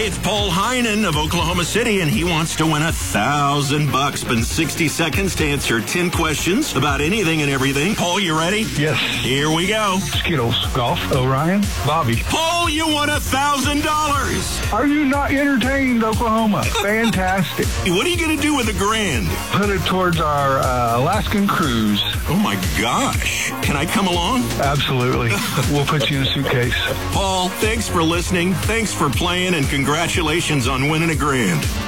Hey, it's Paul Heinen of Oklahoma City, and he wants to win $1,000. Spend 60 seconds to answer 10 questions about anything and everything. Paul, you ready? Yes. Here we go. Skittles, golf, Orion, Bobby. Paul, you won $1,000. Are you not entertained, Oklahoma? Fantastic. What are you going to do with $1,000? Put it towards our Alaskan cruise. Oh, my gosh. Can I come along? Absolutely. We'll put you in a suitcase. Paul, thanks for listening. Thanks for playing, and congratulations on winning $1,000.